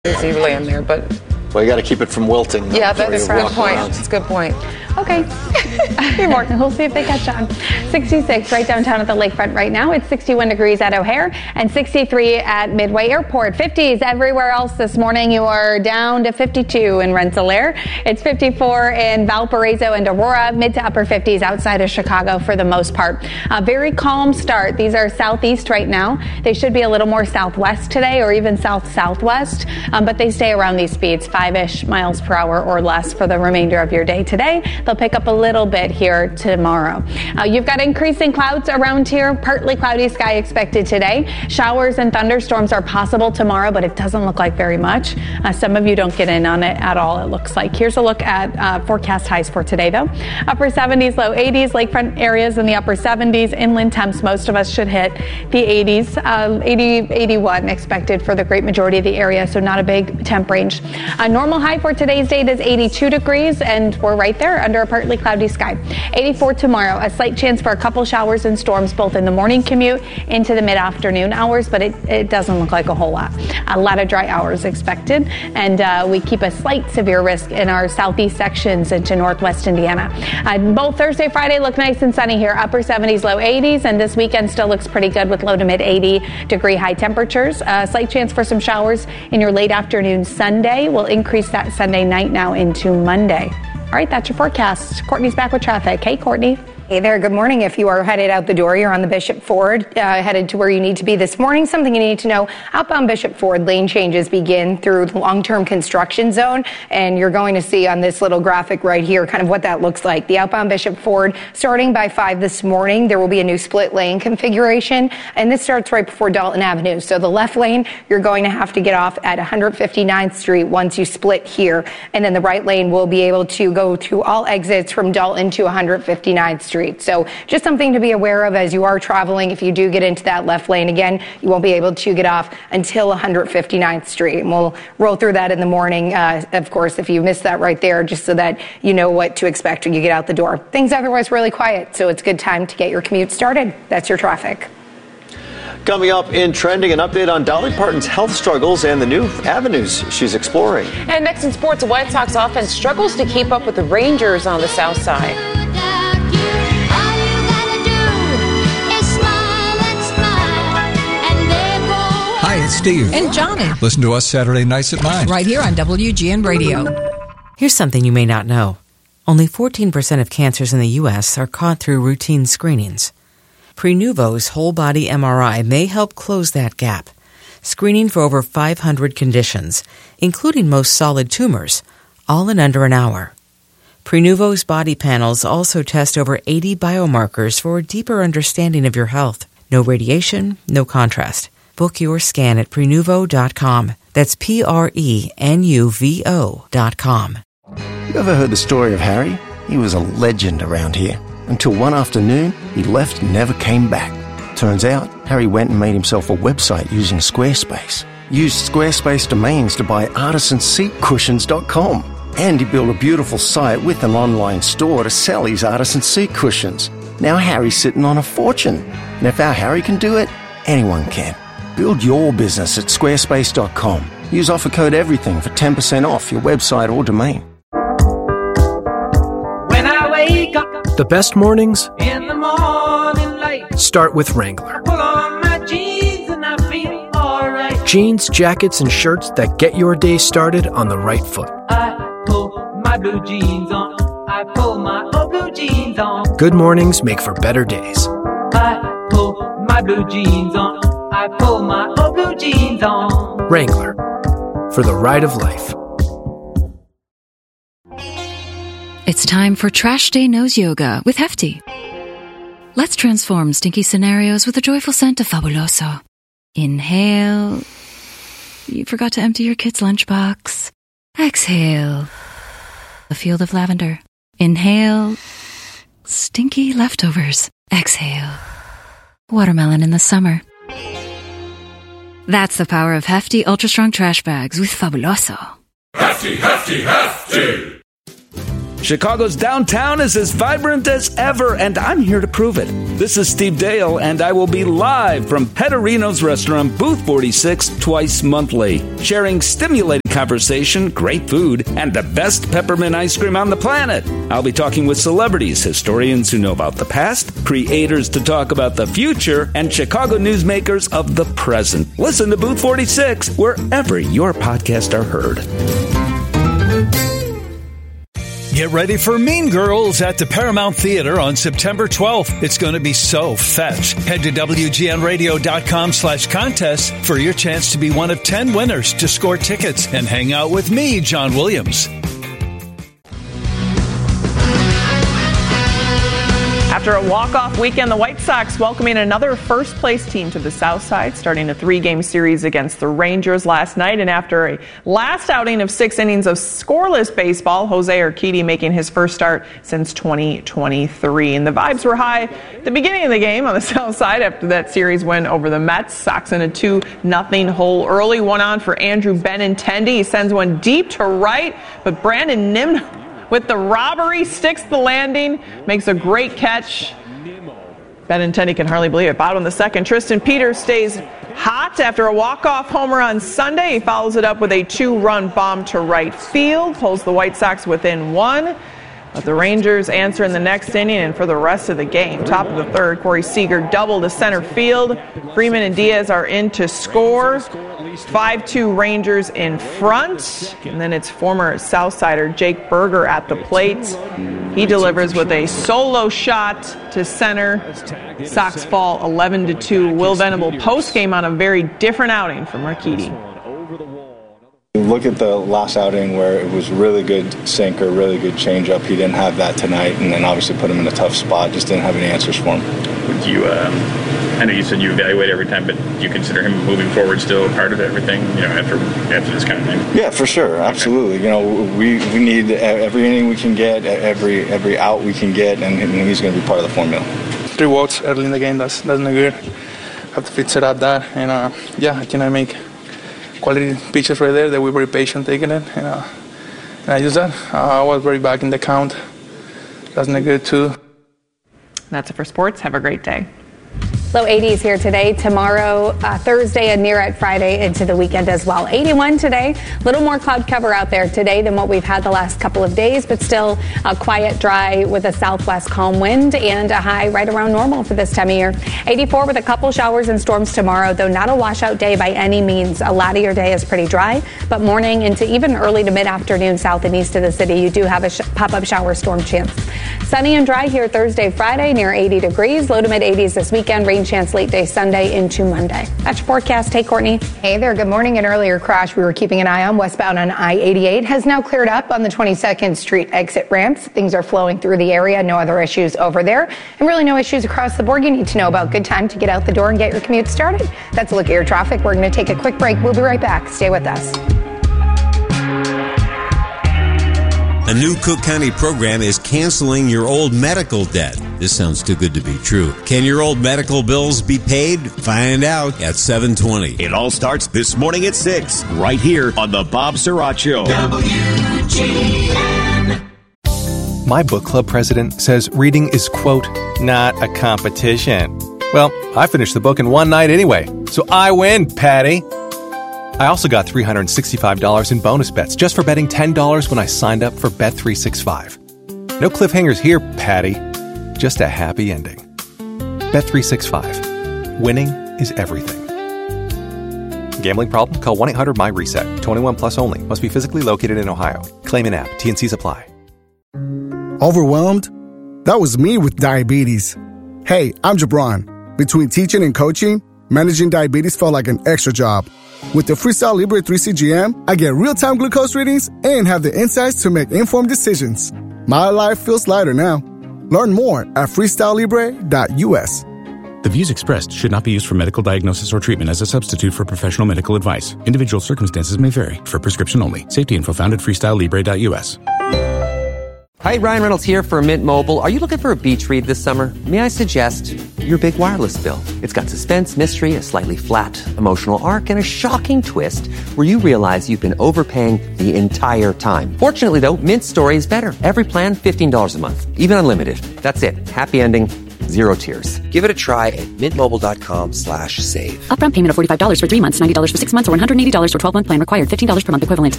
easily in there, but well, you got to keep it from wilting. Yeah, that's a good point. That's a good point. Okay. We'll see if they catch on. 66 right downtown at the lakefront right now. It's 61 degrees at O'Hare and 63 at Midway Airport. 50s everywhere else this morning. You are down to 52 in Rensselaer. It's 54 in Valparaiso and Aurora. Mid to upper 50s outside of Chicago for the most part. A very calm start. These are southeast right now. They should be a little more southwest today or even south-southwest, but they stay around these speeds, 5-ish miles per hour or less for the remainder of your day today. They'll pick up a little bit here tomorrow. You've got increasing clouds around here. Partly cloudy sky expected today. Showers and thunderstorms are possible tomorrow, but it doesn't look like very much. Some of you don't get in on it at all, it looks like. Here's a look at forecast highs for today, though. Upper 70s, low 80s. Lakefront areas in the upper 70s. Inland temps, most of us should hit the 80s. 80, 81 expected for the great majority of the area, so not a big temp range. A normal high for today's date is 82 degrees, and we're right there under a partly cloudy sky. 84 tomorrow, a slight chance for a couple showers and storms both in the morning commute into the mid-afternoon hours, but it doesn't look like a whole lot. A lot of dry hours expected, and we keep a slight severe risk in our southeast sections into northwest Indiana. Both Thursday, Friday look nice and sunny here, upper 70s, low 80s, and this weekend still looks pretty good with low to mid 80 degree high temperatures. A slight chance for some showers in your late afternoon Sunday. We'll increase that Sunday night now into Monday. All right, that's your forecast. Courtney's back with traffic. Hey, Courtney. Hey there, good morning. If you are headed out the door, you're on the Bishop Ford, headed to where you need to be this morning. Something you need to know, outbound Bishop Ford lane changes begin through the long-term construction zone, and you're going to see on this little graphic right here kind of what that looks like. The outbound Bishop Ford, starting by 5 this morning, there will be a new split lane configuration, and this starts right before Dalton Avenue. So the left lane, you're going to have to get off at 159th Street once you split here, and then the right lane will be able to go to all exits from Dalton to 159th Street. So just something to be aware of as you are traveling. If you do get into that left lane again, you won't be able to get off until 159th Street. And we'll roll through that in the morning, of course, if you missed that right there, just so that you know what to expect when you get out the door. Things otherwise really quiet, so it's a good time to get your commute started. That's your traffic. Coming up in Trending, an update on Dolly Parton's health struggles and the new avenues she's exploring. And next in sports, the White Sox offense struggles to keep up with the Rangers on the south side. Hi, it's Steve. And Johnny. Listen to us Saturday nights at 9. Right here on WGN Radio. Here's something you may not know. Only 14% of cancers in the U.S. are caught through routine screenings. Prenuvo's whole-body MRI may help close that gap, screening for over 500 conditions, including most solid tumors, all in under an hour. Prenuvo's body panels also test over 80 biomarkers for a deeper understanding of your health. No radiation, no contrast. Book your scan at Prenuvo.com. That's Prenuvo.com. You ever heard the story of Harry? He was a legend around here. Until one afternoon, he left and never came back. Turns out, Harry went and made himself a website using Squarespace. Used Squarespace domains to buy artisanseatcushions.com. And he built a beautiful site with an online store to sell his artisan seat cushions. Now Harry's sitting on a fortune. And if our Harry can do it, anyone can. Build your business at squarespace.com. Use offer code EVERYTHING for 10% off your website or domain. When I wake up, the best mornings in the morning light, start with Wrangler. I pull on my jeans and I feel alright. Jeans, jackets, and shirts that get your day started on the right foot. I pull my blue jeans on. I pull my old blue jeans on. Good mornings make for better days. I pull my blue jeans on. I pull my old blue jeans on. Wrangler, for the ride of life. It's time for Trash Day Nose Yoga with Hefty. Let's transform stinky scenarios with the joyful scent of Fabuloso. Inhale. You forgot to empty your kid's lunchbox. Exhale. A field of lavender. Inhale. Stinky leftovers. Exhale. Watermelon in the summer. That's the power of Hefty Ultra Strong Trash Bags with Fabuloso. Hefty, Hefty, Hefty! Chicago's downtown is as vibrant as ever, and I'm here to prove it. This is Steve Dale, and I will be live from Pedorino's restaurant, Booth 46, twice monthly, sharing stimulating conversation, great food, and the best peppermint ice cream on the planet. I'll be talking with celebrities, historians who know about the past, creators to talk about the future, and Chicago newsmakers of the present. Listen to Booth 46 wherever your podcasts are heard. Get ready for Mean Girls at the Paramount Theater on September 12th. It's going to be so fetch. Head to WGNradio.com/contest for your chance to be one of 10 winners to score tickets and hang out with me, John Williams. After a walk-off weekend, the White Sox welcoming another first-place team to the South Side, starting a 3-game series against the Rangers last night. And after a last outing of 6 innings of scoreless baseball, Jose Urquidy making his first start since 2023. And the vibes were high at the beginning of the game on the South Side after that series win over the Mets. Sox in a 2-0 hole early. One on for Andrew Benintendi. He sends one deep to right, but Brandon Nimmo, with the robbery, sticks the landing, makes a great catch. Benintendi can hardly believe it. Bottom of the second, Tristan Peters stays hot after a walk-off homer on Sunday. He follows it up with a 2-run bomb to right field, pulls the White Sox within 1. But the Rangers answer in the next inning and for the rest of the game. Top of the third, Corey Seager double to center field. Freeman and Diaz are in to score. 5-2 Rangers in front. And then it's former Southsider Jake Berger at the plate. He delivers with a solo shot to center. Sox fall 11-2. Will Venable postgame on a very different outing from Urquidy. Look at the last outing where it was really good sinker, really good changeup. He didn't have that tonight, and then obviously put him in a tough spot. Just didn't have any answers for him. Would you? I know you said you evaluate every time, but do you consider him moving forward still part of everything? You know, after this kind of thing. Yeah, for sure, absolutely. You know, we need every inning we can get, every out we can get, and he's going to be part of the formula. 3 walks early in the game. That's not good. Have to fix it up that, and I make quality pitches right there. They were very patient taking it, and I used that. I was very back in the count. That's not good too. That's it for sports. Have a great day. Low 80s here today, tomorrow, Thursday, and near at Friday into the weekend as well. 81 today. A little more cloud cover out there today than what we've had the last couple of days, but still quiet, dry with a southwest calm wind and a high right around normal for this time of year. 84 with a couple showers and storms tomorrow, though not a washout day by any means. A lot of your day is pretty dry, but morning into even early to mid-afternoon south and east of the city, you do have a pop-up shower storm chance. Sunny and dry here Thursday, Friday, near 80 degrees. Low to mid-80s this weekend. Rain chance late day Sunday into Monday. That's your forecast. Hey, Courtney. Hey there. Good morning. An earlier crash we were keeping an eye on westbound on I-88 has now cleared up on the 22nd Street exit ramps. Things are flowing through the area. No other issues over there. And really no issues across the board you need to know about. Good time to get out the door and get your commute started. That's a look at your traffic. We're going to take a quick break. We'll be right back. Stay with us. A new Cook County program is canceling your old medical debt. This sounds too good to be true. Can your old medical bills be paid? Find out at 7:20. It all starts this morning at 6, right here on the Bob Surratt Show. WGN. My book club president says reading is, quote, not a competition. Well, I finished the book in one night anyway, so I win, Patty. I also got $365 in bonus bets just for betting $10 when I signed up for Bet365. No cliffhangers here, Patty. Just a happy ending. Bet365. Winning is everything. Gambling problem? Call 1-800-MY-RESET. 21 plus only. Must be physically located in Ohio. Claim in app. T&Cs apply. Overwhelmed? That was me with diabetes. Hey, I'm Jabron. Between teaching and coaching, managing diabetes felt like an extra job. With the Freestyle Libre 3 CGM, I get real-time glucose readings and have the insights to make informed decisions. My life feels lighter now. Learn more at freestylelibre.us. The views expressed should not be used for medical diagnosis or treatment as a substitute for professional medical advice. Individual circumstances may vary. For prescription only. Safety info found at freestylelibre.us. Hi, Ryan Reynolds here for Mint Mobile. Are you looking for a beach read this summer? May I suggest your big wireless bill. It's got suspense, mystery, a slightly flat emotional arc, and a shocking twist where you realize you've been overpaying the entire time. Fortunately, though, Mint's story is better. Every plan, $15 a month. Even unlimited. That's it. Happy ending. Zero tears. Give it a try at mintmobile.com/save. Upfront payment of $45 for 3 months, $90 for 6 months, or $180 for 12-month plan required. $15 per month equivalent.